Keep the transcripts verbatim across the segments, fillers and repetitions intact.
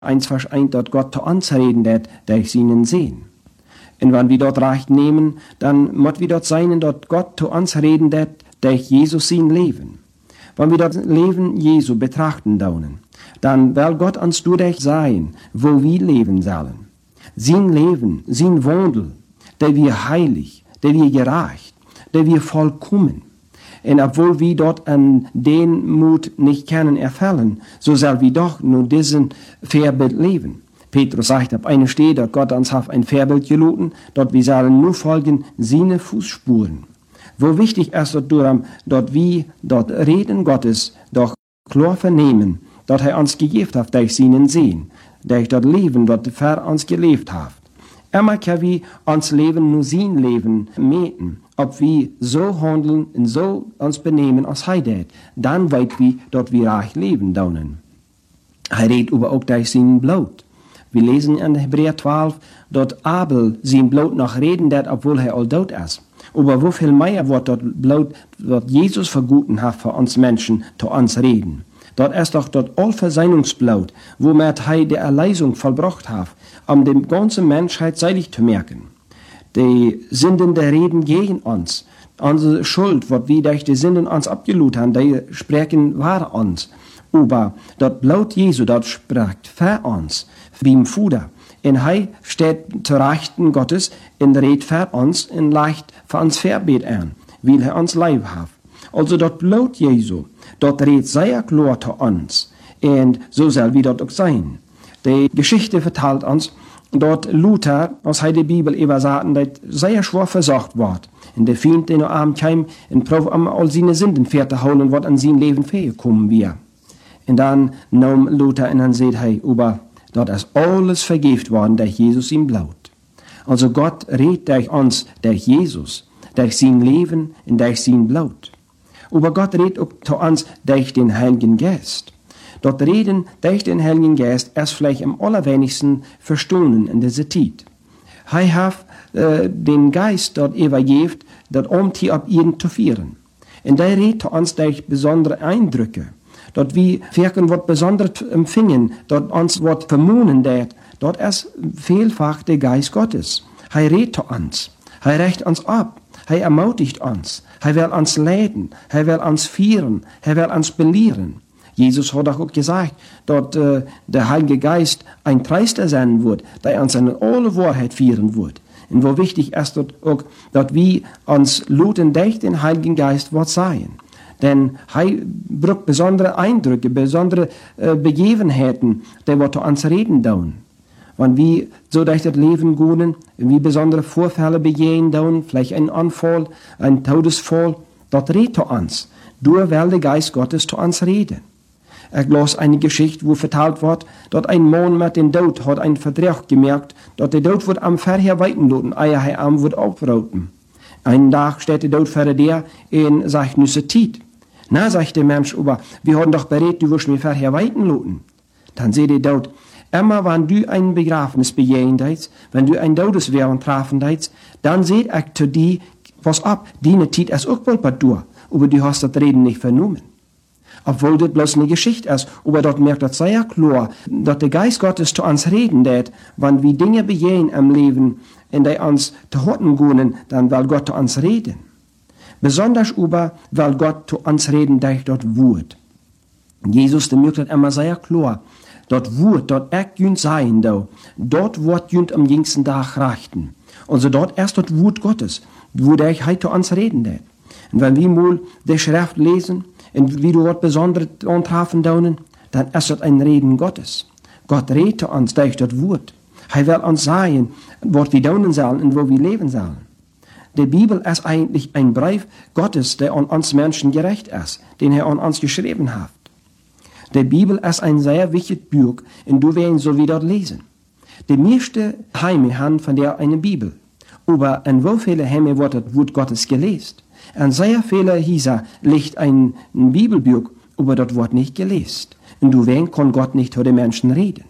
eins verscheint dort Gott zu uns reden, dat, dat ich ihnen sehen. Und wenn wir dort Recht nehmen, dann muss wir dort sein, dort Gott zu uns reden, dat, dat ich Jesus ihn leben. Wenn wir dort Leben Jesu betrachten daunen, dann will Gott uns durch sein, wo wir leben sollen. Sein Leben, sein Wandel, der wir heilig, der wir gerecht, der wir vollkommen. Und obwohl wir dort an den Mut nicht können erfüllen, so soll wir doch nur diesen Vorbild leben. Petrus sagt auf einer Stelle, dass Gott uns auf ein Vorbild geloten, dort wir sollen nur folgen seine Fußspuren. Wo wichtig ist, dort, dort wir dort Reden Gottes doch klar vernehmen, dort er uns gegeben hat, dass sie ihn sehen, dass dort leben, dort er uns gelebt hat. Immer können wir uns Leben nur sein Leben meten, ob wir so handeln und so uns benehmen als er das. Dann weit wir dort wir reich leben daunen. Er redet über auch durch sein Blut. Wir lesen in Hebräer zwölf, dort Abel sein Blut noch reden dat, obwohl er all tot ist. Aber wie viel mehr wird dort Blut, wird Jesus verguten hat für uns Menschen, zu uns reden. Dort ist doch dort Allversöhnungsblut, womit er die Erlösung vollbracht hat, um die ganze Menschheit seilig zu merken. Die Sünden der Reden gegen uns, unsere Schuld, was wir durch die Sünden uns abgelut haben, die sprechen wahr uns. Aber dort Blut Jesu, dort spricht für uns, beim Fuder. Und er steht zu Rechten Gottes und redet für uns und leicht für uns Verbet an, weil er uns lieb hat. Also dort Blut Jesu, dort redet sehr klar zu uns. Und so soll wir dort auch sein. Die Geschichte verteilt uns, dort Luther aus der Bibel übersagen, dass sehr schwer versorgt wird. Und der Feind, den er am kam, und probiert all seine Sünden zu holen, wird an sein Leben fähig wir. Und dann nahm Luther und dann sagt er, aber dort ist alles vergift worden durch Jesus im Blut. Also Gott redet durch uns, durch Jesus, durch sein Leben und durch sein Blut. Aber Gott redet auch zu uns durch den Heiligen Geist. Dort reden durch den Heiligen Geist erst vielleicht am allerwenigsten verstanden in dieser Zeit. Er hat äh, den Geist dort übergeben, dort um die ab ihn zu führen. Und der redet zu uns durch besondere Eindrücke. Dort wie wirken wird besonders empfingen, dort uns wird vermunen, dort, dort ist vielfach der Geist Gottes. Er redet zu uns, er rächt uns ab, er ermutigt uns, er will uns leiten, er will uns führen, er will uns belehren. Jesus hat auch gesagt, dort äh, der Heilige Geist ein Treister sein wird, der uns in alle Wahrheit führen wird. Und wo wichtig ist dort auch, dort wir uns luten durch den Heiligen Geist wird sein. Denn er braucht besondere Eindrücke, besondere äh, Begebenheiten, die wir zu uns reden tun. Wenn wir so durch das Leben gehen, wie besondere Vorfälle begehen tun, vielleicht ein Anfall, ein Todesfall, dort redet zu uns. Durch weil der Geist Gottes zu uns reden. Ich las eine Geschichte, wo verteilt wird, dort ein Mann mit dem Tod hat einen Vertrag gemerkt, dort der Tod wird am Verher weiten lassen, eier er am wird aufroten. Einen Tag steht der Tod vor der und sagt, nüsse Tiet. Na, sagt der Mensch, aber wir haben doch berät, du wirst mir Verher weiten lassen. Dann sagt der Tod, immer wenn du ein Begräbnis begehen deits, wenn du ein Todeswehren trafen deits, dann seht ich zu dir, pass ab, die Tiet ist auch bald bei dir, aber du hast das Reden nicht vernommen. Obwohl das bloß eine Geschichte ist, aber dort merkt das sehr klar, dass der Geist Gottes zu uns reden wird, wenn wir Dinge begehen im Leben, in die uns zu Horten gehen, dann will Gott zu uns reden. Besonders über, weil Gott zu uns reden durch dort Wort. Jesus, der merkt das immer sehr klar, dort Wort, dort er jünd sein, da, dort wird jünd am jüngsten Tag rechten. Also dort erst dort Wort Gottes, wo der heute zu uns reden wird. Und wenn wir mal die Schrift lesen, und wie du dort besonders antreffen daunen, dann ist das ein Reden Gottes. Gott redet zu uns durch das Wort. Er will uns sagen, was wir daunen sollen und wo wir leben sollen. Die Bibel ist eigentlich ein Brief Gottes, der an uns Menschen gerecht ist, den er an uns geschrieben hat. Die Bibel ist ein sehr wichtiges Buch, und du wirst so wie dort lesen. Die meisten Heime haben von der eine Bibel, aber in wo viele Heime wird das Wort Gottes gelesen? An sehr viele Hieser liegt ein, ein Bibelbuch, aber dort wird nicht gelesen. Und du wen kann Gott nicht zu den Menschen reden.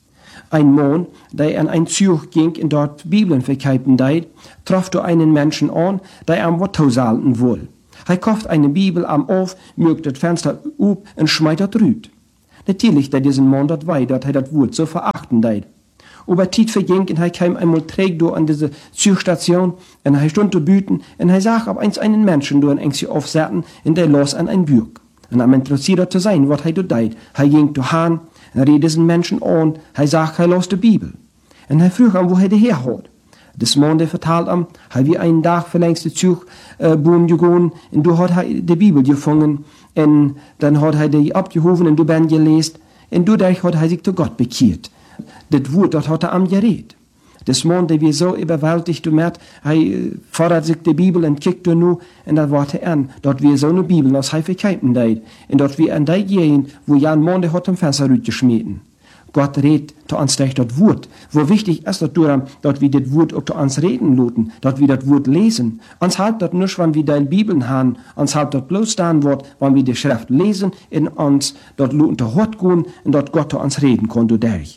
Ein Mann, der an ein Zug ging und dort Bibeln verkaufen deit, traf du einen Menschen an, der am Wort tausalten will. Er kauft eine Bibel am auf, mögt das Fenster up und schmeißt das rüt. Natürlich, da diesen Mann dort wei, dort er das Wort so verachten deit. Aber Tiet verging, und er kam einmal träg do an diese Zügstation, und er stund zu büten, und er sah ob eins einen Menschen do an engsi aufsetzen, und der los an ein Bürg. Und am interessiert zu sein, wat er do deit. Er ging do han, er redet diesen Menschen an, er sagt, er los die Bibel. Und er frug am, wo er die herholt. Das Mann, der vertalt am, er wie einen Tag verlängst die Zug, äh, boon gegangen, und du hat er die Bibel gefangen, und dann hat er die abgehoben, und du ben gelesen, und dadurch hat er sich zu Gott bekehrt. Das Wort, das hat er am geredet. Das Mann, der wir so überwältigt, du merkst, er fordert sich die Bibel und kickt du nu, und das warte er an, dort wir so eine Bibel aus Heifigkeiten deit, und dort wir an deit gehen, wo ja ein Mann, der hat am Fenster geschmieden. Gott redet zu uns durch das Wort. Wo wichtig ist, dass du dort wir das Wort auch zu uns reden lassen, dort wir das Wort lesen. Uns halt dort nicht, wenn wir deine Bibeln haben, uns halt dort bloß dann wird, wenn wir die Schrift lesen, in uns dort lassen zu Hort gehen, und dort Gott zu uns reden kann, du durch.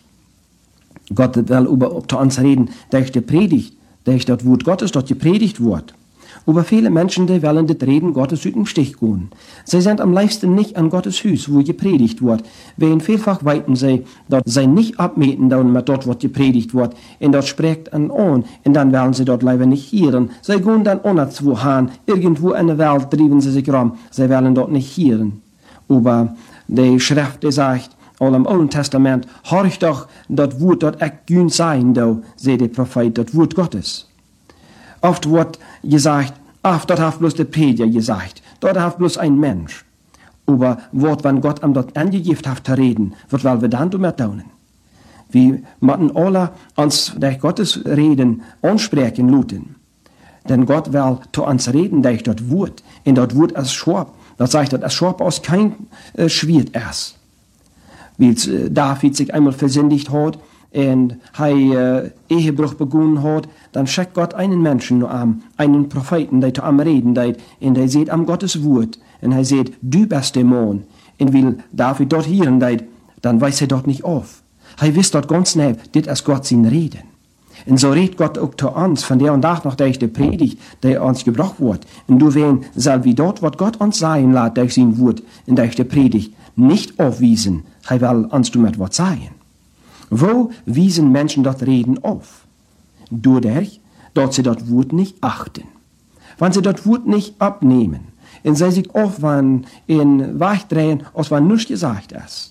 Gott will über zu uns reden, durch die Predigt, durch das Wort Gottes, dort gepredigt wird. Aber viele Menschen, die wollen das Reden Gottes aus dem Stich gehen. Sie sind am liebsten nicht an Gottes Hüs, wo gepredigt wird. Wen vielfach weiten sie, dort sie nicht abmeten, da mit dort, was gepredigt wird, und dort spricht an an, und dann wollen sie dort leider nicht hören. Sie gehen dann unerzu han, irgendwo in der Welt trieben sie sich rum, sie wollen dort nicht hören. Aber die Schrift, die sagt, all im Alten Testament, horch doch, das Wort dort echt gün sein, da, sagt der Prophet, das Wort Gottes. Oft wird gesagt, ach, dort hat bloß der Prediger gesagt, dort hat bloß ein Mensch. Aber wird, wenn Gott am dort angegift hat zu reden, wird weil wir dann mehr tun. Wir müssen alle uns durch Gottes Reden ansprechen lassen. Denn Gott will zu uns reden durch das Wort. Und das Wort ist scharf. Das sagt, das scharf aus kein äh, Schwert ist. Wie äh, David sich einmal versündigt hat, und er äh, Ehebruch begonnen hat, dann schickt Gott einen Menschen nur an, einen Propheten, der zu am reden deit, und er sieht am Gottes Wort, und er sieht, du bist der Mann, und will David dort hören deit, dann weiß er dort nicht auf. Er wisst dort ganz nah, dit ist Gott sein Reden. Und so redet Gott auch zu uns, von der und nach noch durch die Predigt, der uns gebracht wird. Und du wen soll wie dort, was Gott uns sagen lässt, durch sein Wort, und durch die Predigt, nicht aufwiesen, er will uns damit was sagen. Wo wiesen Menschen dort Reden auf? Dadurch, dort sie dort Wort nicht achten. Wenn sie dort Wort nicht abnehmen, und sie sich aufwand in Weichdrehen, als wenn nichts gesagt ist.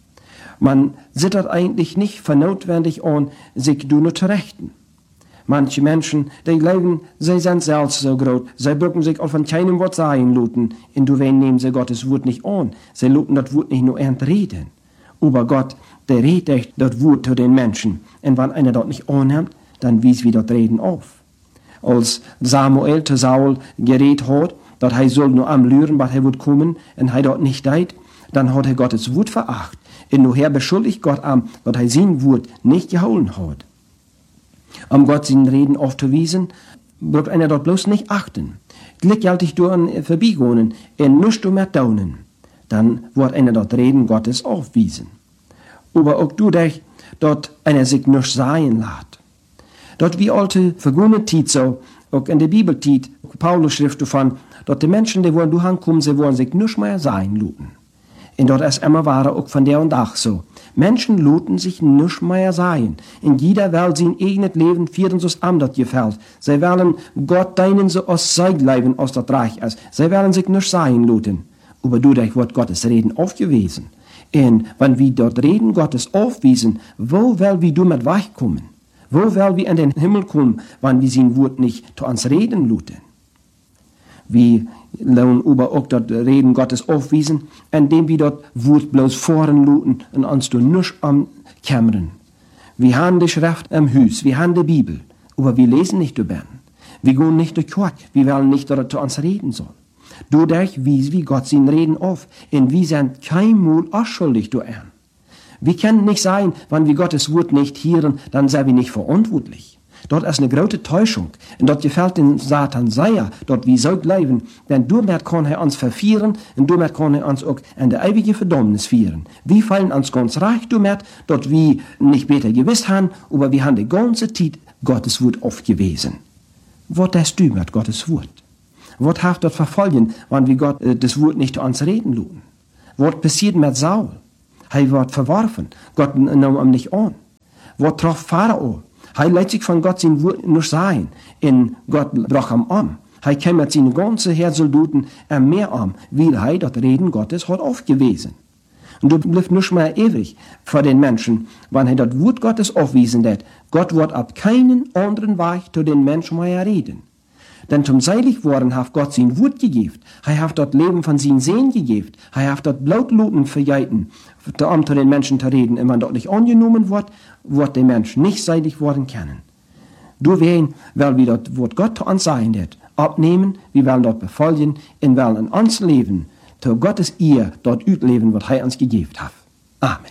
Man sieht dort eigentlich nicht für notwendig an, sich nur zu rechten. Manche Menschen, die glauben, sie sind selbst so groß, sie brücken sich auch von keinem Wort sagen lassen, und du wen nehmen sie Gottes Wort nicht an, sie lassen das Wort nicht nur entreden. Aber Gott, der redet das Wort zu den Menschen. Und wenn einer dort nicht annimmt, dann wies wir dort Reden auf. Als Samuel zu Saul geredet hat, dass er soll nur am Lüren, was er wird kommen, und er dort nicht deit, dann hat er Gottes Wort veracht. Und nachher beschuldigt Gott am, dass er sein Wort nicht geholen hat. Um Gott sein Reden aufzuwiesen, braucht einer dort bloß nicht achten. Gleichzeitig durch ein Vorbeigehen und nicht mehr taunen. Dann wird einer dort Reden Gottes aufwiesen. Aber auch dadurch, dort einer sich nicht sein lässt. Dort wie alte vergangene Zeit so, auch in der Bibel Zeit, Paulus schrift davon, dort die Menschen, die wollen durchkommen, sie wollen sich nicht mehr sein lassen. Und dort ist immer wahre auch von der und ach so. Menschen lassen sich nicht mehr sein. In jeder Welt sein eigenes Leben führen, so es anders gefällt. Sie wollen Gott deinen so aus sein Leben aus das Reich ist. Sie wollen sich nicht sein lassen. Aber dadurch wird Gottes Reden aufgewiesen. Und wenn wir dort Reden Gottes aufwiesen, wo will wir damit weichkommen? Wo will wir in den Himmel kommen, wenn wir sein Wort nicht zu uns reden lassen? Wir lassen aber auch dort Reden Gottes aufwiesen, indem wir dort Wort bloß voren lassen und uns da nicht ankämmern. Wir haben die Schrift am Haus, wir haben die Bibel, aber wir lesen nicht drüber. Wir gehen nicht durch Gott, wir wollen nicht dort zu uns reden sollen. Dadurch wies wie Gott sein Reden auf, und wir sind kein Mal ausschuldig daran. Wir können nicht sein, wenn wir Gottes Wort nicht hören, dann sind wir nicht verantwortlich. Dort ist eine große Täuschung, und dort gefällt den Satan sehr, dort wir so bleiben, denn damit kann er uns verführen, und damit kann er uns auch in der ewige Verdammnis führen. Wir fallen uns ganz reich damit, dort wir nicht besser gewusst haben, aber wir haben die ganze Zeit Gottes Wort aufgewiesen. Was ist du mit Gottes Wort? Was hat dort verfolgen, wenn wir Gott äh, das Wort nicht zu uns reden lassen? Was passiert mit Saul? Er wird verworfen. Gott nahm ihn nicht an. Was traf Pharao? Er lässt sich von Gott sein Wort nur sagen. Und Gott brach ihn um. Er kam mit seinen ganzen Heersoldaten mehr um, weil er das Reden Gottes hat aufgewiesen. Und du bleibst nicht mehr ewig vor den Menschen, wenn er das Wort Gottes aufwiesen hat. Gott wird ab keinen anderen Weg zu den Menschen mehr reden. Denn zum seilig worden hat Gott sein Wort gegeben. Er hat das Leben von seinen Sehen gegeben. Er hat das Blautluten verjeiten, um zu den Menschen zu reden. Und wenn das nicht angenommen wird, wird der Mensch nicht seilig worden können. Du werden, weil wir das Wort Gott zu uns sagen wird, abnehmen, wir werden dort befolgen, und werden in uns leben, zu Gottes Ehr dort ausleben, was er uns gegeben hat. Amen.